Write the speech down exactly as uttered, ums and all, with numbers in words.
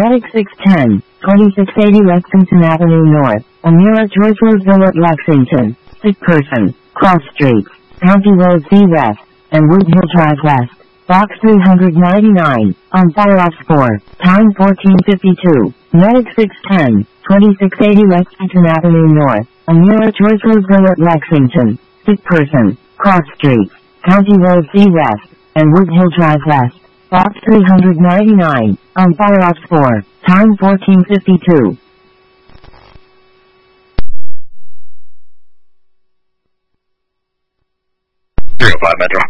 Medic six ten, twenty-six eighty Lexington Avenue North, Amira George Roseville at Lexington. Sick person, cross streets, County Road Z West, and Wood Hill Drive West. Box three ninety-nine, on fire ops four, time fourteen fifty-two. Medic six ten, twenty-six eighty Lexington Avenue North, Amira George Roseville at Lexington. Sick person, cross streets, County Road Z West, and Wood Hill Drive West. Box three ninety-nine, on fire ops four, time fourteen fifty-two. three oh five Metro.